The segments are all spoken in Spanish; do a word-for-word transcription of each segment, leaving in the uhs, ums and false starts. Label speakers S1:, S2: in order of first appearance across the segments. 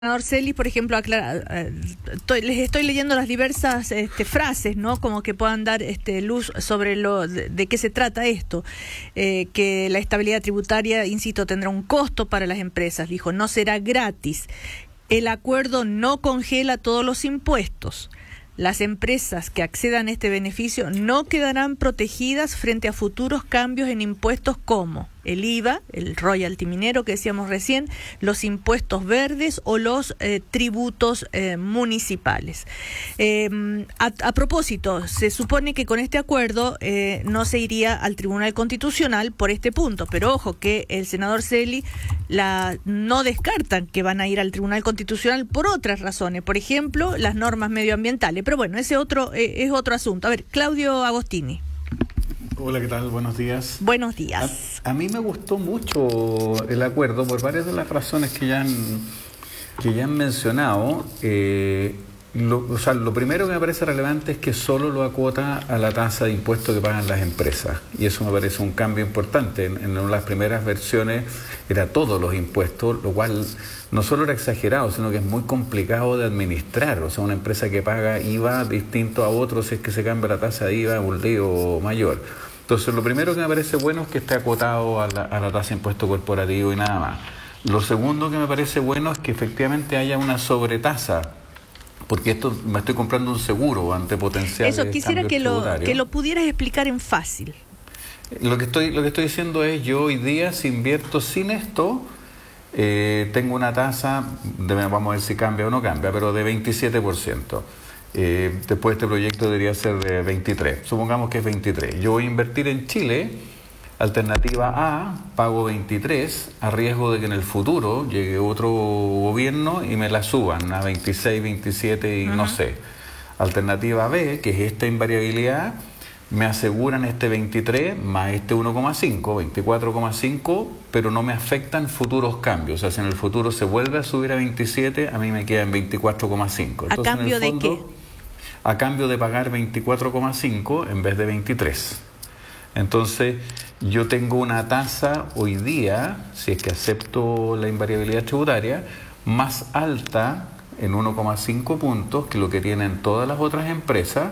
S1: Senador Celis, por ejemplo, aclara, eh, estoy, les estoy leyendo las diversas este, frases, ¿no? Como que puedan dar este, luz sobre lo de, de qué se trata esto. Eh, que la estabilidad tributaria, insisto, tendrá un costo para las empresas. Dijo, no será gratis. El acuerdo no congela todos los impuestos. Las empresas que accedan a este beneficio no quedarán protegidas frente a futuros cambios en impuestos como el I V A, el royalty minero que decíamos recién, los impuestos verdes o los eh, tributos eh, municipales. Eh, a, a propósito, se supone que con este acuerdo eh, no se iría al Tribunal Constitucional por este punto, pero ojo que el senador Celis la, no descartan que van a ir al Tribunal Constitucional por otras razones, por ejemplo, las normas medioambientales. Pero bueno, ese otro eh, es otro asunto. A ver, Claudio Agostini.
S2: Hola, ¿qué tal? Buenos días.
S1: Buenos días.
S2: A, a mí me gustó mucho el acuerdo por varias de las razones que ya han, que ya han mencionado. Eh, lo, o sea, lo primero que me parece relevante es que solo lo acota a la tasa de impuestos que pagan las empresas. Y eso me parece un cambio importante. En, en las primeras versiones era todos los impuestos, lo cual no solo era exagerado, sino que es muy complicado de administrar. O sea, una empresa que paga I V A distinto a otro si es que se cambia la tasa de I V A, un lío mayor. Entonces, lo primero que me parece bueno es que esté acotado a la, a la tasa de impuesto corporativo y nada más. Lo segundo que me parece bueno es que efectivamente haya una sobretasa, porque esto me estoy comprando un seguro ante potenciales
S1: Eso, quisiera que lo, que lo pudieras explicar en fácil.
S2: Lo que estoy, lo que estoy diciendo es, yo hoy día si invierto sin esto, eh, tengo una tasa, de, vamos a ver si cambia o no cambia, pero de veintisiete por ciento. Eh, después este proyecto debería ser de veintitrés, supongamos que es veintitrés. Yo voy a invertir en Chile, alternativa A, pago veintitrés, a riesgo de que en el futuro llegue otro gobierno y me la suban a veintiséis, veintisiete y uh-huh. no sé. Alternativa B, que es esta invariabilidad, me aseguran este veintitrés más este uno coma cinco, veinticuatro coma cinco, pero no me afectan futuros cambios. O sea, si en el futuro se vuelve a subir a veintisiete, a mí me queda en veinticuatro coma cinco.
S1: ¿A cambio de qué?
S2: A cambio de pagar veinticuatro coma cinco en vez de veintitrés. Entonces, yo tengo una tasa hoy día, si es que acepto la invariabilidad tributaria, más alta en uno coma cinco puntos que lo que tienen todas las otras empresas,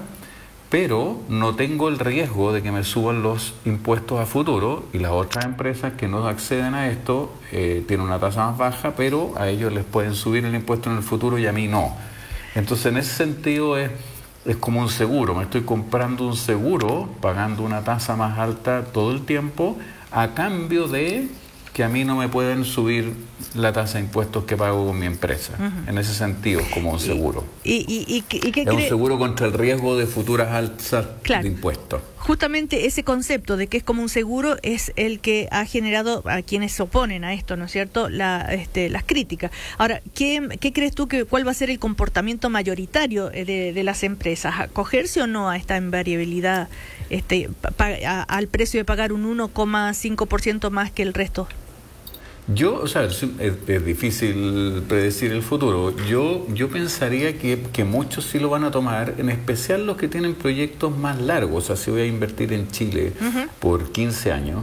S2: pero no tengo el riesgo de que me suban los impuestos a futuro, y las otras empresas que no acceden a esto eh, tienen una tasa más baja, pero a ellos les pueden subir el impuesto en el futuro y a mí no. Entonces, en ese sentido es, es como un seguro. Me estoy comprando un seguro, pagando una tasa más alta todo el tiempo, a cambio de que a mí no me pueden subir la tasa de impuestos que pago con mi empresa. Uh-huh. En ese sentido, como un seguro.
S1: ¿Y, y, y, y, y qué
S2: es
S1: cree?
S2: Un seguro contra el riesgo de futuras alzas
S1: claro.
S2: de impuestos.
S1: Justamente ese concepto de que es como un seguro es el que ha generado a quienes se oponen a esto, ¿no es cierto?, la, este, las críticas. Ahora, ¿qué, qué crees tú que cuál va a ser el comportamiento mayoritario de, de las empresas? ¿Acogerse o no a esta invariabilidad este, pa, a, al precio de pagar un uno coma cinco por ciento más que el resto?
S2: Yo, o sea, es, es difícil predecir el futuro. Yo yo pensaría que, que muchos sí lo van a tomar, en especial los que tienen proyectos más largos. O sea, si voy a invertir en Chile uh-huh. por quince años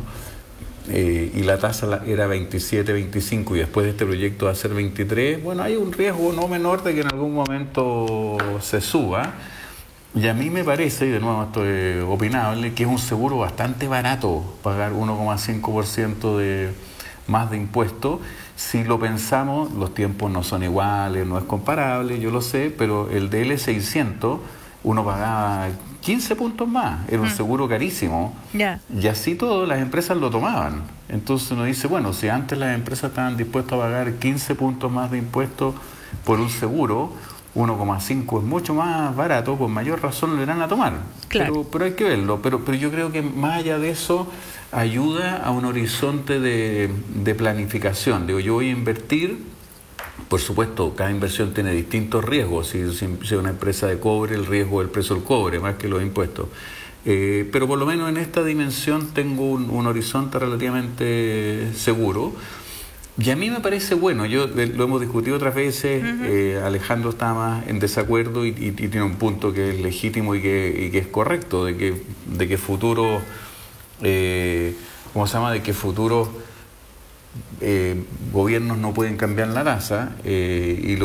S2: eh, y la tasa era veintisiete, veinticinco y después de este proyecto va a ser veintitrés, bueno, hay un riesgo no menor de que en algún momento se suba. Y a mí me parece, y de nuevo esto es opinable, que es un seguro bastante barato pagar uno coma cinco por ciento de más de impuestos. Si lo pensamos, los tiempos no son iguales, no es comparable, yo lo sé, pero el D L seiscientos uno pagaba quince puntos más, era un mm. seguro carísimo,
S1: yeah.
S2: y así todo las empresas lo tomaban. Entonces uno dice, bueno, si antes las empresas estaban dispuestas a pagar quince puntos más de impuestos por un seguro, uno coma cinco es mucho más barato, con mayor razón lo irán a tomar.
S1: Claro.
S2: Pero, pero hay que verlo. Pero, pero yo creo que más allá de eso, ayuda a un horizonte de, de planificación. Digo, yo voy a invertir, por supuesto, cada inversión tiene distintos riesgos. Si es si, si una empresa de cobre, el riesgo del precio del cobre, más que los impuestos. Eh, pero por lo menos en esta dimensión tengo un, un horizonte relativamente seguro. Y a mí me parece bueno, yo eh, lo hemos discutido otras veces, uh-huh. eh, Alejandro está más en desacuerdo y, y, y tiene un punto que es legítimo y que, y que es correcto, de que, de que futuro, eh, ¿cómo se llama? De que futuro eh, gobiernos no pueden cambiar la tasa eh, y